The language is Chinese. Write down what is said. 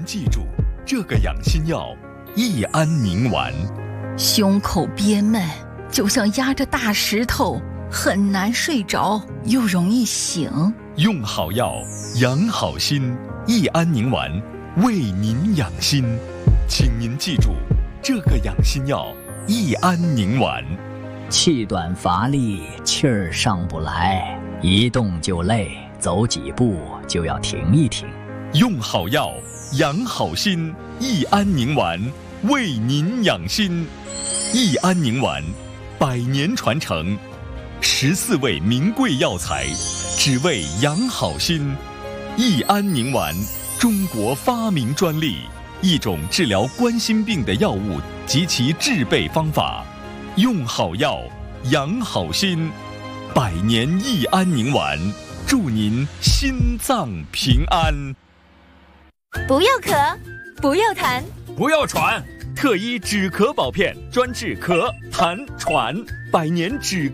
记住这个养心药益安宁丸。 胸口憋闷，就像压着大石头，很难睡着，又容易醒。 用好药，养好心，益安宁丸为您养心。请您记住这个养心药益安宁丸。 气短乏力，气儿上不来，一动就累，走几步就要停一停。 用好药，养好心，益安宁丸为您养心。益安宁丸100年传承，14味名贵药材，只为养好心。益安宁丸，中国发明专利，一种治疗冠心病的药物及其制备方法。用好药，养好心，100年益安宁丸，祝您心脏平安。 不要咳，不要痰， 不要喘，特医止咳保片，专治咳、痰、喘，100年止